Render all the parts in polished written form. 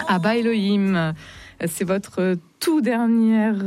Abba Elohim, c'est votre toute dernière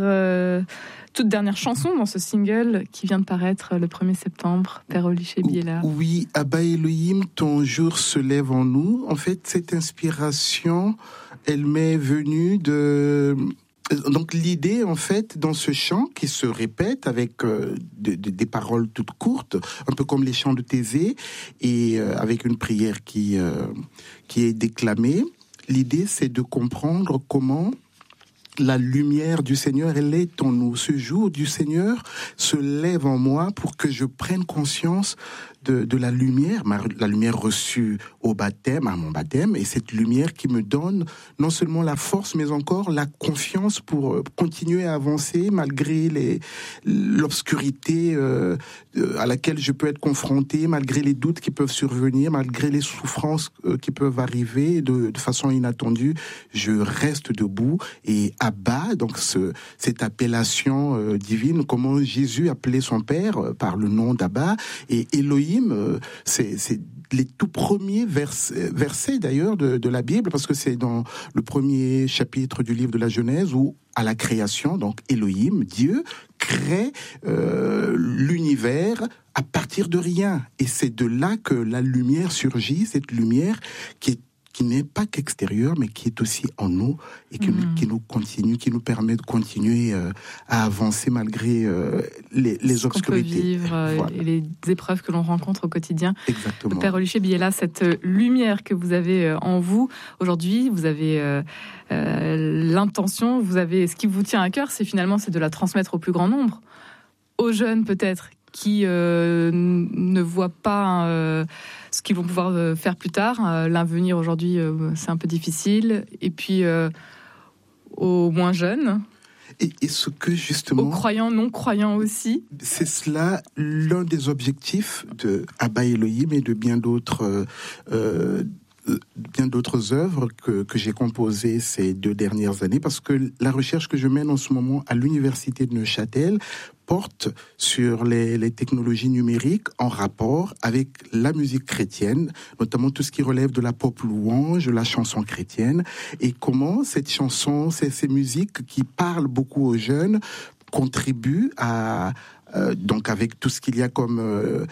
chanson dans ce single qui vient de paraître le 1er septembre, Père Oliché Biela. Oui, Abba Elohim, ton jour se lève en nous. En fait, cette inspiration, elle m'est venue de... Donc l'idée, en fait, dans ce chant qui se répète avec des paroles toutes courtes, un peu comme les chants de Thésée, et avec une prière qui est déclamée, l'idée, c'est de comprendre comment la lumière du Seigneur, elle est en nous. Ce jour du Seigneur se lève en moi pour que je prenne conscience de la lumière, la lumière reçue au baptême, à mon baptême, et cette lumière qui me donne non seulement la force, mais encore la confiance pour continuer à avancer malgré l'obscurité à laquelle je peux être confronté, malgré les doutes qui peuvent survenir, malgré les souffrances qui peuvent arriver de façon inattendue. Je reste debout et Abba, donc cette appellation divine, comment Jésus appelait son Père par le nom d'Abba, et Elohim, c'est les tout premiers versets d'ailleurs de la Bible, parce que c'est dans le premier chapitre du livre de la Genèse où, à la création, donc Elohim, Dieu, crée l'univers à partir de rien. Et c'est de là que la lumière surgit, cette lumière qui n'est pas qu'extérieure, mais qui est aussi en nous et qui nous permet de continuer à avancer malgré les obscurités. Qu'on peut vivre voilà. Et les épreuves que l'on rencontre au quotidien. Exactement. Père Oliché Biela, cette lumière que vous avez en vous, aujourd'hui, vous avez l'intention, ce qui vous tient à cœur, c'est de la transmettre au plus grand nombre. Aux jeunes peut-être, qui ne voient pas ce qu'ils vont pouvoir faire plus tard. L'avenir aujourd'hui, c'est un peu difficile. Et puis, aux moins jeunes. Et ce que justement... Aux croyants, non-croyants aussi. C'est cela l'un des objectifs de Abba Elohim et de bien d'autres œuvres que j'ai composées ces 2 dernières années, parce que la recherche que je mène en ce moment à l'université de Neuchâtel porte sur les technologies numériques en rapport avec la musique chrétienne, notamment tout ce qui relève de la pop louange, de la chanson chrétienne, et comment cette chanson, ces musiques qui parlent beaucoup aux jeunes contribuent à donc avec tout ce qu'il y a comme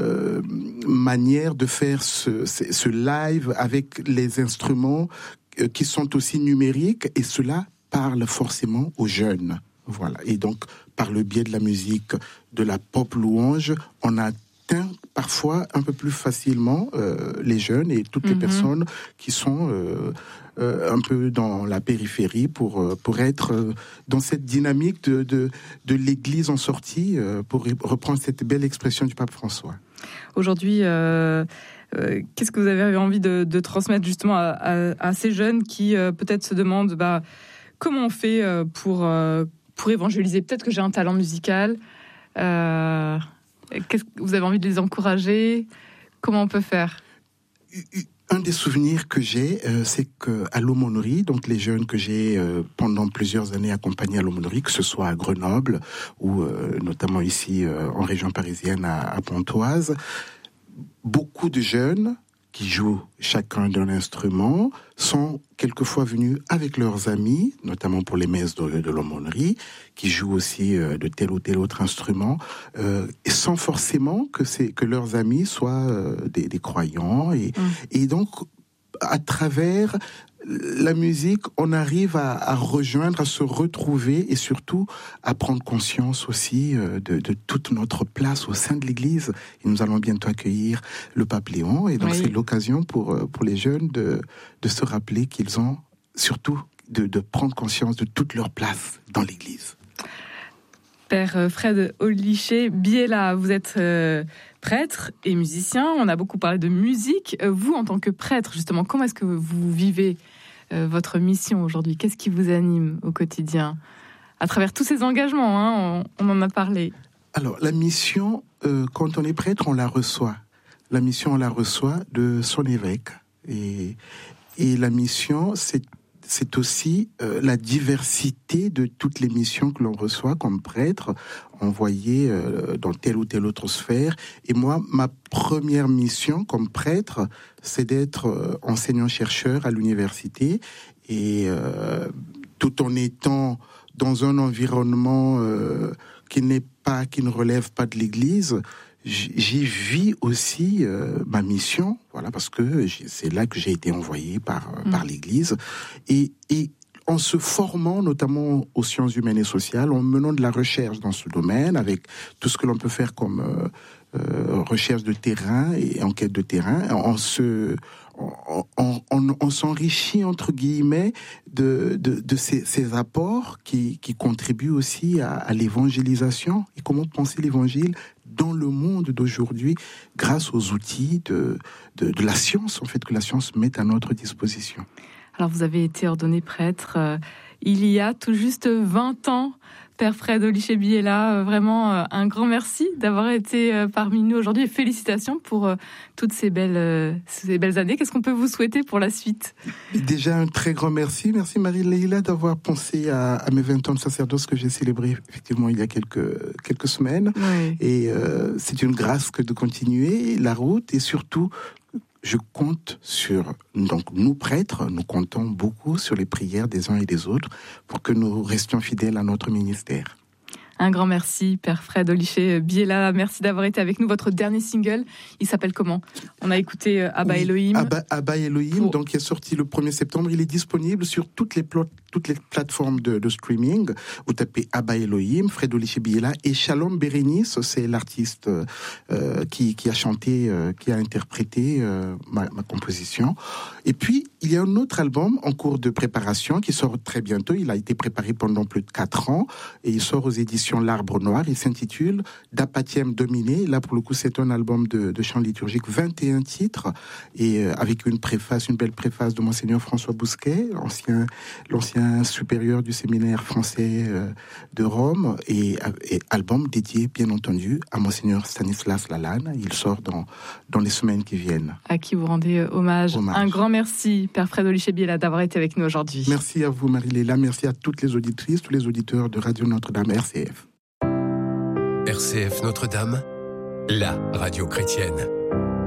manière de faire ce live avec les instruments qui sont aussi numériques, et cela parle forcément aux jeunes. Voilà. Et donc, par le biais de la musique, de la pop louange, on atteint parfois un peu plus facilement les jeunes et toutes les personnes qui sont un peu dans la périphérie pour être dans cette dynamique de l'Église en sortie, pour reprendre cette belle expression du pape François. Aujourd'hui, qu'est-ce que vous avez envie de transmettre justement à ces jeunes qui peut-être se demandent comment on fait pour évangéliser? Peut-être que j'ai un talent musical. Qu'est-ce que vous avez envie de les encourager? Comment on peut faire? Un des souvenirs que j'ai, c'est qu'à l'aumônerie, donc les jeunes que j'ai pendant plusieurs années accompagnés à l'aumônerie, que ce soit à Grenoble ou notamment ici en région parisienne à Pontoise, beaucoup de jeunes qui jouent chacun d'un instrument sont quelquefois venus avec leurs amis, notamment pour les messes de l'aumônerie, qui jouent aussi de tel ou tel autre instrument, sans forcément que leurs amis soient des croyants. Et donc, à travers la musique, on arrive à rejoindre, à se retrouver et surtout à prendre conscience aussi de toute notre place au sein de l'Église. Et nous allons bientôt accueillir le pape Léon, et donc c'est l'occasion pour les jeunes de se rappeler qu'ils ont surtout de prendre conscience de toute leur place dans l'Église. Père Fred Oliché Biela, vous êtes prêtre et musicien. On a beaucoup parlé de musique. Vous, en tant que prêtre, justement, comment est-ce que vous vivez votre mission aujourd'hui? Qu'est-ce qui vous anime au quotidien à travers tous ces engagements, on en a parlé. Alors, la mission, quand on est prêtre, on la reçoit. La mission, on la reçoit de son évêque. Et la mission, c'est aussi la diversité de toutes les missions que l'on reçoit comme prêtre, envoyées dans telle ou telle autre sphère. Et moi, ma première mission comme prêtre, c'est d'être enseignant-chercheur à l'université. et tout en étant dans un environnement qui ne relève pas de l'Église, j'y vis aussi ma mission, voilà, parce que c'est là que j'ai été envoyé par l'Église, et en se formant notamment aux sciences humaines et sociales, en menant de la recherche dans ce domaine, avec tout ce que l'on peut faire comme recherche de terrain et enquête de terrain, on s'enrichit entre guillemets de ces apports qui contribuent aussi à l'évangélisation et comment penser l'évangile dans le monde d'aujourd'hui grâce aux outils de la science, en fait, que la science met à notre disposition. Alors vous avez été ordonné prêtre il y a tout juste 20 ans. Père Fred Oliche-Biella, vraiment un grand merci d'avoir été parmi nous aujourd'hui et félicitations pour toutes ces belles années. Qu'est-ce qu'on peut vous souhaiter pour la suite ? Déjà un très grand merci. Merci Marie-Leila d'avoir pensé à mes 20 ans de sacerdoce que j'ai célébré effectivement il y a quelques semaines. Oui. Et c'est une grâce que de continuer la route et surtout je compte donc nous prêtres, nous comptons beaucoup sur les prières des uns et des autres pour que nous restions fidèles à notre ministère. Un grand merci, Père Fred Oliche-Biella. Merci d'avoir été avec nous. Votre dernier single, il s'appelle comment ? On a écouté Abba Elohim. Abba Elohim, donc qui est sorti le 1er septembre. Il est disponible sur toutes les plateformes de streaming. Vous tapez Abba Elohim, Fred Oliche-Biella et Shalom Bérénice, c'est l'artiste qui a chanté, qui a interprété ma composition. Et puis, il y a un autre album en cours de préparation qui sort très bientôt. Il a été préparé pendant plus de 4 ans et il sort aux éditions L'Arbre Noir. Il s'intitule D'Apathième Dominé. Là, pour le coup, c'est un album de chants liturgiques, 21 titres, et avec une belle préface de Monseigneur François Bousquet, l'ancien supérieur du séminaire français de Rome, et album dédié, bien entendu, à Monseigneur Stanislas Lalanne. Il sort dans les semaines qui viennent. À qui vous rendez hommage. Un grand merci, Père Fred Oliche-Biella, d'avoir été avec nous aujourd'hui. Merci à vous, Marie-Léla. Merci à toutes les auditrices, tous les auditeurs de Radio Notre-Dame, RCF. RCF Notre-Dame, la radio chrétienne.